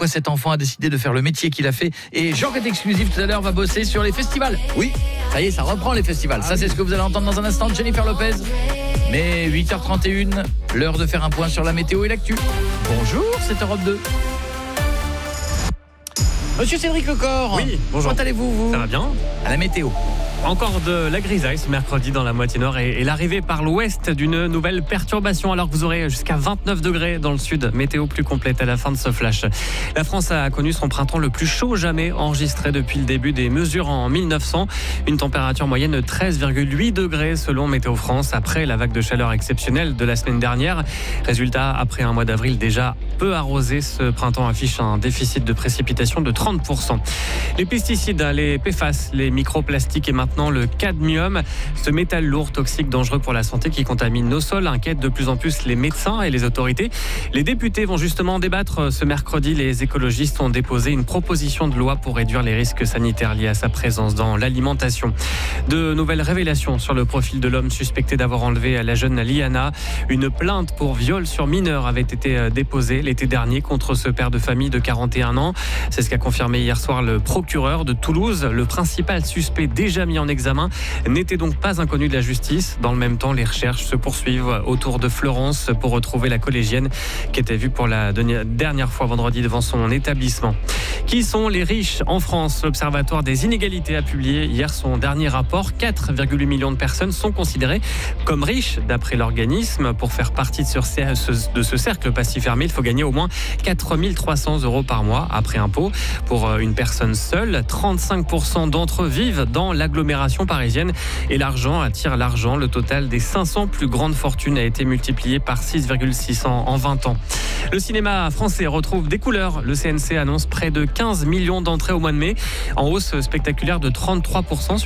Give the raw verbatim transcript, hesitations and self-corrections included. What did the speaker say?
pourquoi cet enfant a décidé de faire le métier qu'il a fait. Et Jean qui est exclusif tout à l'heure va bosser sur les festivals. Oui, ça y est, ça reprend les festivals. Ça, c'est ce que vous allez entendre dans un instant de Jennifer Lopez. Mais huit heures trente et une, l'heure de faire un point sur la météo et l'actu. Bonjour, c'est Europe deux. Monsieur Cédric Lecor. Oui, bonjour. Comment allez-vous, vous ? Ça va bien ? À la météo. Encore de la grisaille ce mercredi dans la moitié nord et, et l'arrivée par l'ouest d'une nouvelle perturbation alors que vous aurez jusqu'à vingt-neuf degrés dans le sud. Météo plus complète à la fin de ce flash. La France a connu son printemps le plus chaud jamais enregistré depuis le début des mesures en mille neuf cents. Une température moyenne de treize virgule huit degrés selon Météo France après la vague de chaleur exceptionnelle de la semaine dernière. Résultat, après un mois d'avril déjà peu arrosé, ce printemps affiche un déficit de précipitation de trente pour cent. Les pesticides, les P F A S, les microplastiques et maintenant le cadmium, ce métal lourd, toxique, dangereux pour la santé qui contamine nos sols, inquiète de plus en plus les médecins et les autorités. Les députés vont justement débattre ce mercredi. Les écologistes ont déposé une proposition de loi pour réduire les risques sanitaires liés à sa présence dans l'alimentation. De nouvelles révélations sur le profil de l'homme suspecté d'avoir enlevé la jeune Liana. Une plainte pour viol sur mineur avait été déposée l'été dernier contre ce père de famille de quarante et un ans. C'est ce qu'a confirmé hier soir le procureur de Toulouse. Le principal suspect déjà mis en examen n'était donc pas inconnu de la justice. Dans le même temps, les recherches se poursuivent autour de Florence pour retrouver la collégienne qui était vue pour la dernière fois vendredi devant son établissement. Qui sont les riches en France ? L'Observatoire des inégalités a publié hier son dernier rapport. quatre virgule huit millions de personnes sont considérées comme riches d'après l'organisme. Pour faire partie de ce, de ce cercle pas si fermé, il faut gagner au moins quatre mille trois cents euros par mois après impôt. Pour une personne seule, trente-cinq pour cent d'entre eux vivent dans l'agglomération parisienne et l'argent attire l'argent. Le total des cinq cents plus grandes fortunes a été multiplié par six virgule six cents en vingt ans. Le cinéma français retrouve des couleurs. Le C N C annonce près de quinze millions d'entrées au mois de mai, en hausse spectaculaire de trente-trois pour cent.